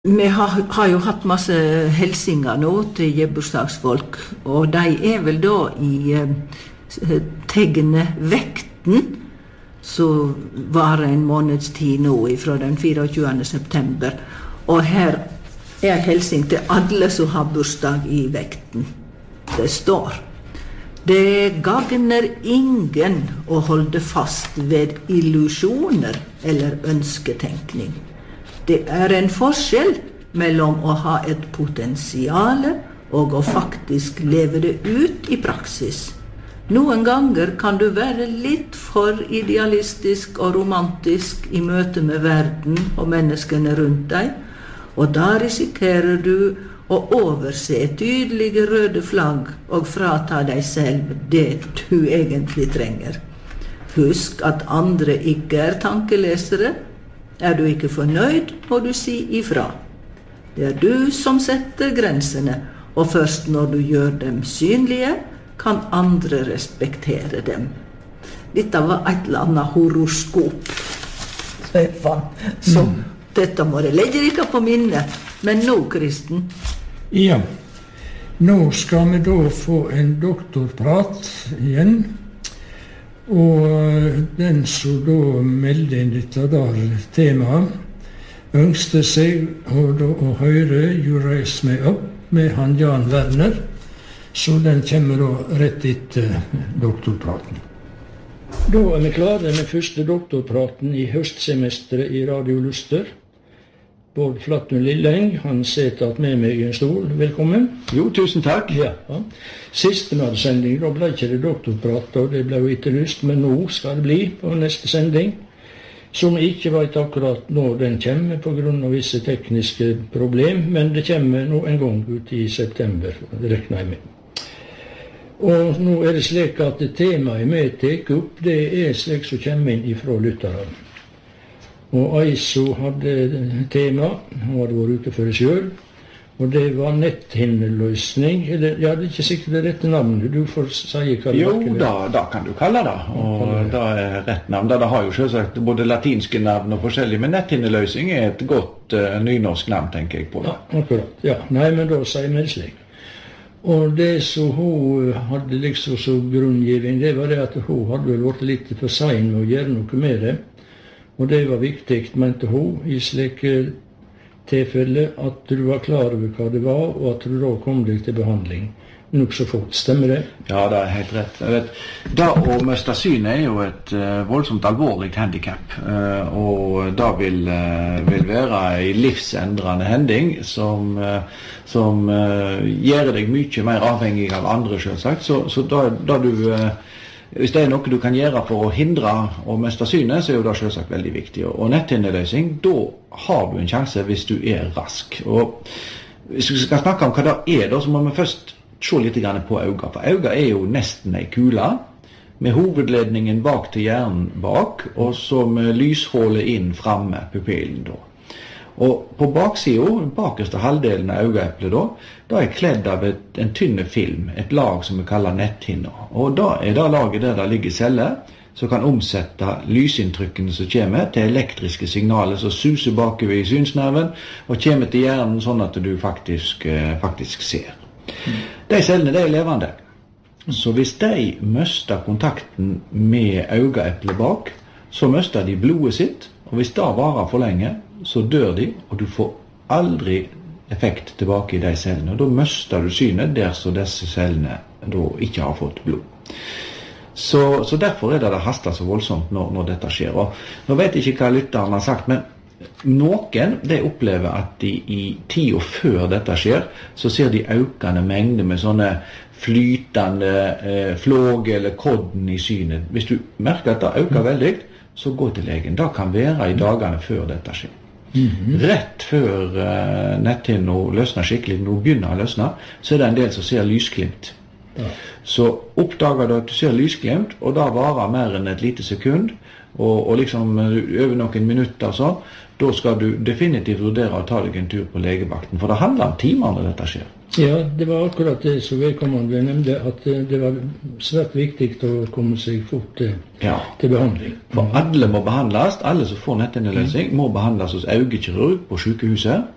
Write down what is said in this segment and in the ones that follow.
Vi har jo hatt masse helsinger nå til gebursdagsfolk, og de vel da i tegnet vekten, så var en måneds tid nå fra den 24. september. Og her helsing til alle som har bursdag i vekten. Det står: Det gagner ingen å holde fast ved illusjoner eller ønsketenkning. Det en forskjell mellom å ha et potensiale og å faktisk leve det ut i praksis. Noen ganger kan du være litt for idealistisk og romantisk i møte med verden og menneskene rundt deg, og da risikerer du å overse tydelige røde flagg og frata deg selv det du egentlig trenger. Husk at andre ikke tankelesere. Du ikke fornøyd, må du si ifra. Det du som setter grensene, og først når du gjør dem synlige, kan andre respektere dem. Dette var et eller annet horoskop, Stefan. Så dette må det legge dere på minnet. Men nå, Kristen? Ja, nå skal vi da få en doktorprat igjen. Og den som da meldte inn dette der temaet, ønsket seg å høre You Raise Me Up med han Jan Werner, så den kommer da rett etter doktorpraten. Da vi klare med første doktorpraten i høstsemesteret i Radio Luster. Bård Flattun Lilleng, han sitter med meg i en stol. Velkommen. Jo, tusen takk. Ja. Siste sending, da ble ikke det doktorprat, og det ble jo etterlyst, men nå skal det bli på neste sending, som ikke vet akkurat når den kommer på grunn av visse tekniske problem, men det kommer nå en gang ut i september, det regner jeg med. Og nå det slik at temaet vi tar opp, det slik som kommer inn ifra lytterne. Og Aiso hadde tema, han hadde vært ute for det selv, og det var netthinneløsning. Ja, det ikke sikkert det rette navnet, du får si hva det var. Jo, da kan du kalle det, og det rett navn. Det har jo selvsagt både latinske navn og forskjellige, men netthinneløsning et godt nynorsk navn, tenker jeg på. Ja, akkurat. Ja, nei, men da sier vi det slik. Og det som hun hadde liksom som grunngivning, det var det at hun hadde vel vært litt for sein med å gjøre noe med det. Og det var viktig, mente hun, i slike tilfelle at du var klar over hva det var, og at du da kom deg til behandling. Nok så fort, stemmer det? Ja, det helt rett. Jeg vet, da å miste synet jo et voldsomt alvorlig handicap, og da vil være en livsendrende hending som gjør deg mye mer avhengig av andre, selvsagt. Så da du... Hvis det noe du kan gjøre for å hindre å miste synet, så jo det selvsagt veldig viktig. Og netthinneløsning, da har du en sjanse hvis du rask. Og hvis vi skal snakke om hva det da, så må vi først se litt på øynene. For øynene jo nesten en kule, med hovedledningen bak til hjernen bak, og så med lyshålet inn fremme, pupillen da. Og på baksiden, bakerste halvdelen av øyeeplet da kledd av en tynne film, et lag som vi kaller netthinner. Og da det laget der det ligger celler, som kan omsette lysinntrykkene som kommer til elektriske signaler som suser bakover i synsnerven, og kommer til hjernen sånn at du faktisk ser. De cellene, de levende. Så hvis de mister kontakten med øyeeplet bak, så mister de blodet sitt, og hvis det varer for lenge, så dør de, og du får aldri effekt tilbake i de cellene. Og da mister du synet der så disse cellene da ikke har fått blod. Så derfor det haster så voldsomt når dette skjer. Og nå vet jeg ikke hva lytteren har sagt, men noen de opplever at de i tiden før dette skjer, så ser de økende mengder med sånne flytende flåg eller kodden i synet. Hvis du merker at det øker veldig, så gå til legen. Det kan være i dagene før dette skjer. Rett før netthinna løsner skikkelig, når du begynner å løsne, så det en del som ser lysglimt. Så oppdager du at du ser lysglimt, og da varer mer enn et lite sekund, og liksom over noen minutter så, da skal du definitivt vurdere å ta deg en tur på legevakten, for det handler om timer når dette skjer. Ja, det var akkurat det som vedkommende nevnte, at det var svært viktig å komme seg fort til behandling. For alle må behandles, alle som får netthinneløsning må behandles hos øyekirurg på sykehuset,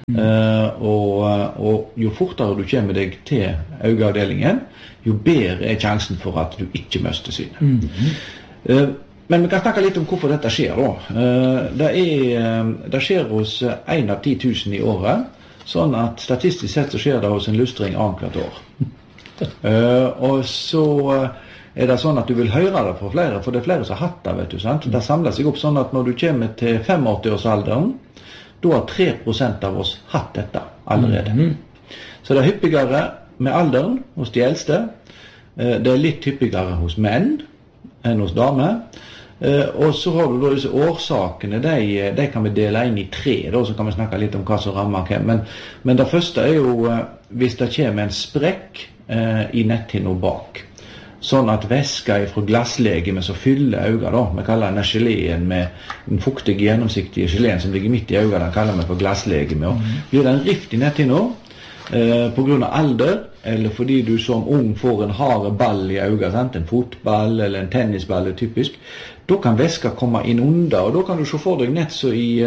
Og jo fortere du kommer deg til øyeavdelingen, jo bedre er sjansen for at du ikke mister synet. Men vi kan snakke litt om hvorfor dette skjer da. Det skjer hos 1 av 10 000 i året, sånn at statistisk sett så skjer det hos en lystring annethvert år. Og så er det sånn at du vil høre det fra flere, for det er flere som har hatt det, vet du, sant? Det samler seg opp sånn at når du kommer til 85-årsalderen, da har 3% av oss hatt dette allerede. Så det er hyppigere med alderen hos de eldste. Det er litt hyppigere hos menn enn hos damer. Og så har du da disse årsakene, de kan vi dele inn i 3, da, så kan vi snakke litt om hva som rammer hvem. Men det første er jo hvis det kommer en sprekk i netthinna bak. Sånn at væska fra glasslegemet som fyller øynene, da, vi kaller denne geleen med den fuktige, gjennomsiktige geleen som ligger midt i øynene, den kaller vi for glasslegemet. Og blir det en rift i netthinna på grunn av alder, eller fordi du som ung får en hard ball i øynene, en fotball eller en tennisball er typisk, da kan væska komme inn under, og da kan du se for deg nett så i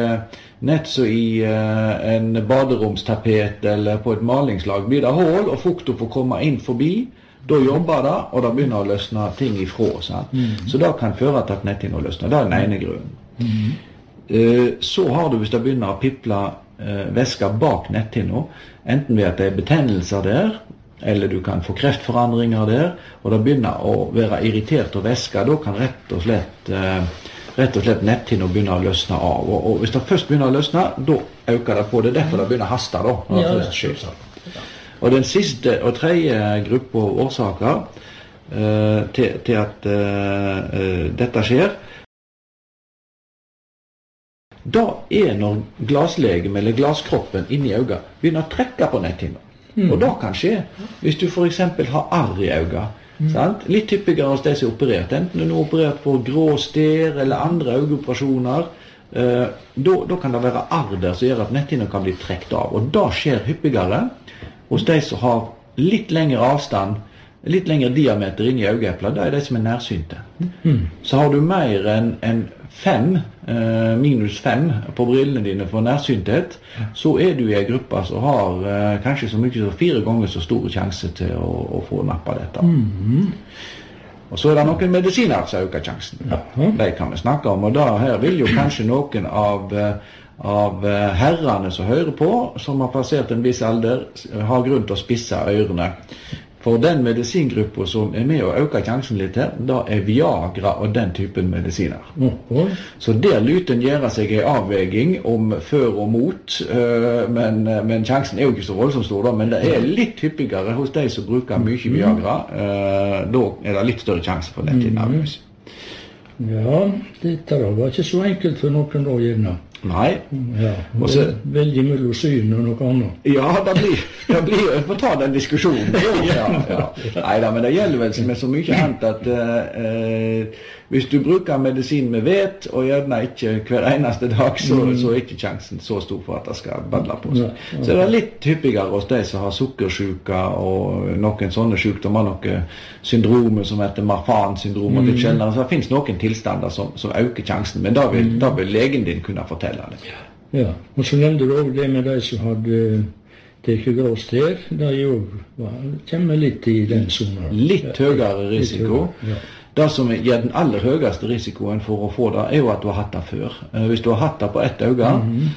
en baderomstapet eller på et malingslag blir det hål, og fukta får komme inn forbi. Da jobber det, og da begynner å løsne ting ifra. Så da kan føre til at netthinna løsner. Det er den ene grunnen. Så har du, hvis det begynner å piple væska bak netthinna, enten ved at det er betennelser der, eller du kan få kreftforandringer der, og det begynner å være irritert av væska, da kan rett og slett netthinna begynne å løsne av. Og hvis det først begynner å løsne, da øker det på. Det er derfor det begynner å haste da, når det først skjer. Og den siste og tredje gruppe årsaker til at dette skjer, da er når glasslegemet eller glasskroppen inni øynene begynner å trekke på netthinna. Og da kan skje hvis du for eksempel har arr i øynene. Litt hyppigere hos de som er operert, enten du er operert på grå stær eller andre øyeoperasjoner, da kan det være arr der som gjør at netthinna kan bli trekt av. Og da skjer hyppigere hos de som har litt lengre avstand, litt lengre diameter inn i øyeeplet, da er de som er nærsynte. Så har du mer enn 5, minus 5 på brillene dine for nærsynthet, så er du i en gruppe som har kanskje så mye som 4 ganger så store sjanse til å få nappa dette. Og så er det noen medisiner som øker sjansen. De kan vi snakke om, og da her vil jo kanskje noen av herrene som hører på, som har passert en viss alder, har grunn til å spisse ørene. For den medisingruppen som er med å øke sjansen litt her, da er Viagra og den typen medisiner. Så der lyten gjør seg en avveging om før og mot, men sjansen er jo ikke så voldsomt stor da, men det er litt hyppigere hos de som bruker mye Viagra, da er det litt større sjanse for netthinnavløs. Ja, dette var ikke så enkelt for noen da gjerne. Nei. Ja, veldig mellom syn og noe annet. Ja, det blir jo, jeg får ta den diskusjonen. Ja. Neida, men det gjelder vel med så mye annet at hvis du bruker medisin med vet, og gjerne ikke hver eneste dag, så er ikke sjansen så stor for at det skal badle på seg. Så det er litt hyppigere hos de som har sukkersyke og noen sånne sykdommer, noen syndromer som heter Marfan-syndrom og litt sjeldnere. Så det finnes noen tilstander som øker sjansen, men da vil legen din kunne fortelle det. Ja, og så nevnte du også det med de som hadde tekket grå stær, det kommer litt i den sonen. Litt høyere risiko. Det som gir den aller høyeste risikoen for å få det, er jo at du har hatt det før. Hvis du har hatt det på ett øye,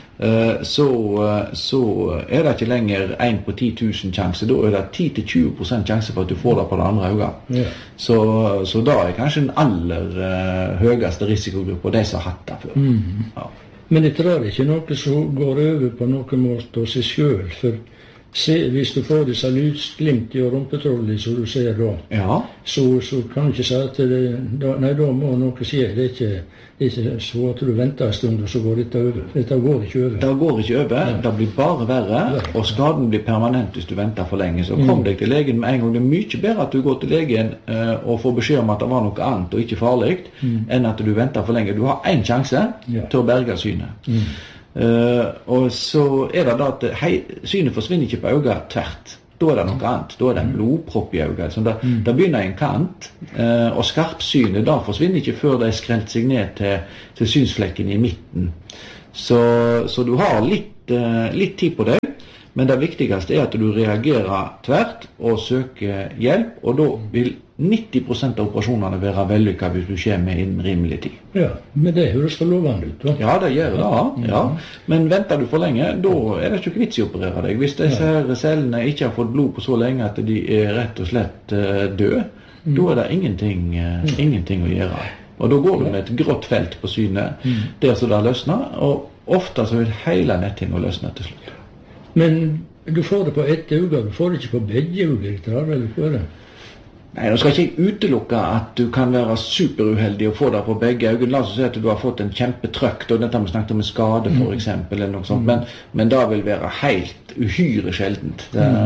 så er det ikke lenger 1 på 10 000 sjanse. Da er det 10-20% sjanse for at du får det på det andre øyet. Så da er kanskje den aller høyeste risikogruppen de som har hatt det før. Men det er ikke noe som går over på noen måte av seg selv, for hvis du får disse lysglimt i rumpetrollet, som du ser da, så kan du ikke si at da må noe skje. Det er ikke så at du venter en stund, og så går dette over. Dette går ikke over. Det går ikke over, det blir bare verre, og skaden blir permanent hvis du venter for lenge. Så kom deg til legen med en gang. Det er mye bedre at du går til legen og får beskjed om at det var noe annet og ikke farlig, enn at du venter for lenge. Du har en sjanse til å berge synet. Og så er det da at synet forsvinner ikke på øyet tvert. Da er det noe annet. Da er det en blodpropp i øyet. Så da begynner en kant, og skarpsynet da forsvinner ikke før det er skrelt seg ned til synsflekken i midten. Så du har litt litt tid på det, men det viktigste at du reagerer tvert og søker hjelp, og da vil 90% av operasjonene være vellykket hvis du kommer innen rimelig tid. Ja, men det høres for lovende ut, da. Ja, det gjør det, ja. Men venter du for lenge, da det ikke vits i å operere deg. Hvis disse her cellene ikke har fått blod på så lenge at de rett og slett døde, da det ingenting å gjøre. Og da går du med et grått felt på synet, der så det løsner, og ofte så vil hele netthinna løsne til slutt. Men du får det på ett øye, du får det ikke på begge øyne, eller hva det? Nei, nå skal ikke jeg utelukke at du kan være superuheldig og få det på begge øyne. La oss si at du har fått en kjempetrøkk, og dette har vi snakket om en skade for eksempel, eller noe sånt, men det vil være helt uhyre sjeldent.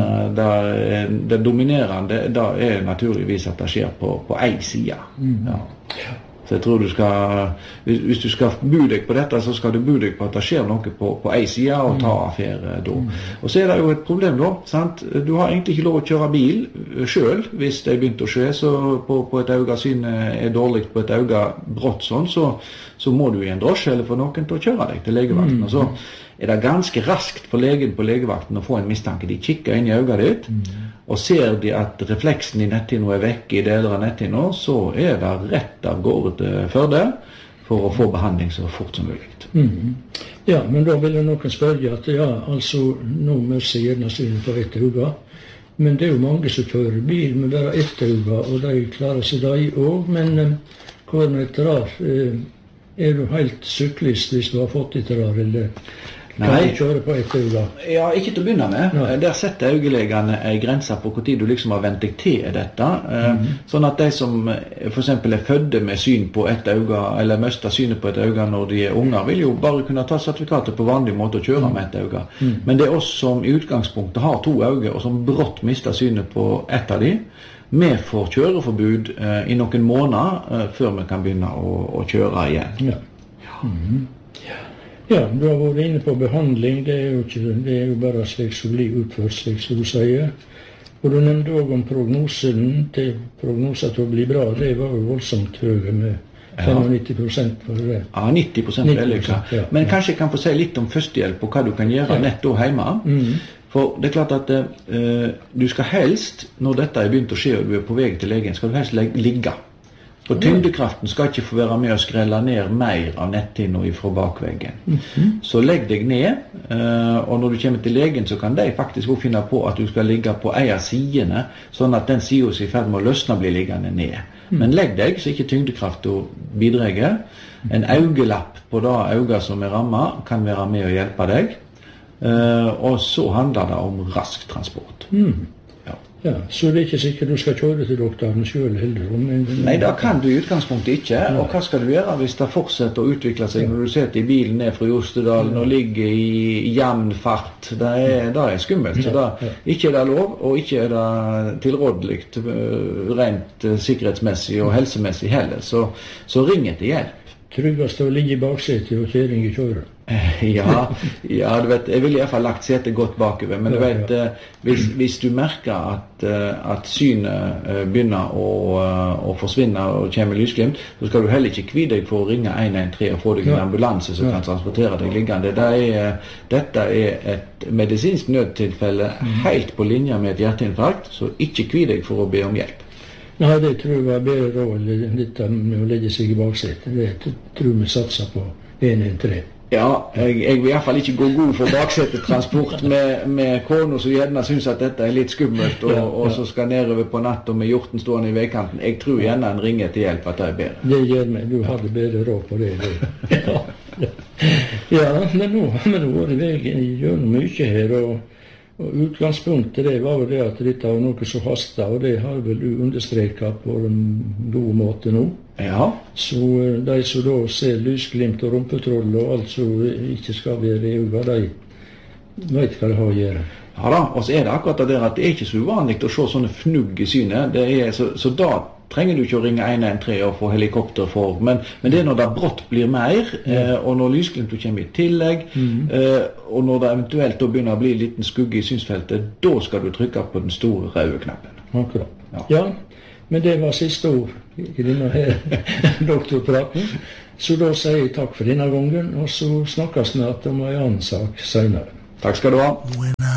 Det dominerende, det naturligvis at det skjer på en side. Ja. Så jeg tror du skal, hvis du skal bo deg på dette, så skal du bo deg på at det skjer noe på en side og ta affære da. Og så det jo et problem da, sant? Du har egentlig ikke lov å kjøre bil selv hvis det begynt å skje, så på et øye synet dårlig på et øye brått sånn, så må du i en drosje eller få noen til å kjøre deg til legevakten. Og så det ganske raskt for legen på legevakten å få en mistanke. De kikker inn i øyet ditt, og ser de at refleksen i netthinna vekk i deler av netthinna, så det rett av gårde til Førde for å få behandling så fort som mulig. Ja, men da vil noen spørre at altså, nå møter jeg gjerne synet på ett øye, men det jo mange som kjører bil med bare ett øye, og de klarer seg de også, men hva med et rar? Du helt syklist hvis du har fått et rar, eller kan du kjøre på ett øye? Ja, ikke til å begynne med. Der setter øyelegene en grense på hvor tid du liksom har vent deg til dette. Sånn at de som for eksempel fødde med syn på ett øye, eller mister synet på et øye når de unger, vil jo bare kunne ta sertifikatet på vanlig måte og kjøre med ett øye. Men det oss som i utgangspunktet har to øyne, og som brått mister synet på ett av de, vi får kjøreforbud i noen måneder før vi kan begynne å kjøre igjen. Ja, du har vært inne på behandling, det jo bare slik som blir utført, slik som du sier. Og du nevnte også om prognosen til å bli bra, det var jo voldsomt høye med 95% for det. Ja, 90% vellykket. Men kanskje jeg kan få si litt om førstehjelp og hva du kan gjøre nett og hjemme. For det klart at du skal helst, når dette begynt å skje og du på vei til legen, skal du helst ligge. For tyngdekraften skal ikke få være med å skrelle ned mer av netthinna fra bakveggen. Så legg deg ned, og når du kommer til legen så kan de faktisk også finne på at du skal ligge på en av sidene, sånn at den siden som i ferd med å løsne blir liggende ned. Men legg deg så ikke tyngdekraften bidrar. En øyelapp på det øyet som rammet kan være med å hjelpe deg, og så handler det om rask transport. Ja, så det ikke sikkert du skal kjøre til doktoren selv heller? Nei, det kan du i utgangspunktet ikke. Og hva skal du gjøre hvis det fortsetter å utvikle seg når du sitter i bilen ned fra Jostedalen og ligger i jevn fart? Det skummelt. Så det ikke det lov, og ikke det tilrådelig rent sikkerhetsmessig og helsemessig heller. Så ring etter hjelp. Tryggest å ligge i baksetet og kjøring i kjøret? Ja, du vet, jeg vil i hvert fall lagt setet godt bakover, men du vet, hvis du merker at synet begynner å forsvinne og kommer lysglimt, så skal du heller ikke kvide deg for å ringe 113 og få deg en ambulanse som kan transportere deg liggende. Dette et medisinsk nødtilfelle helt på linje med et hjerteinfarkt, så ikke kvide deg for å be om hjelp. Nei, det tror jeg var bedre råd, dette med å legge seg i baksetet. Det tror vi satser på 113. Ja, jeg vil i hvert fall ikke gå god for baksetetransport med kona som gjerne synes at dette litt skummelt, og så skal nedover på natt og med hjorten stående i veikanten. Jeg tror gjerne en ringer til hjelp at det bedre. Det gjør meg, du hadde bedre råd på det. Ja, men nå var det veien gjennom mye her, og utgangspunktet det var jo det at dette var noe som hastet, og det har vel du understreket på en god måte nå. Ja. Så de som da ser lysglimt og rumpetroll og alt som ikke skal være i øynene, de vet hva det har å gjøre. Ja da, og så det akkurat det der at det ikke så uvanlig å se sånne fnugg i synet. Så da trenger du ikke å ringe 113 og få helikopter for, men det når det brått blir mer, og når lysglimt kommer i tillegg, og når det eventuelt da begynner å bli en liten skugge i synsfeltet, da skal du trykke på den store røde knappen. Akkurat. Ja, Men det var siste ord i denne her doktorpraten. Så da sier jeg takk for denne gangen, og så snakkes snart om en annen sak senere. Takk skal du ha.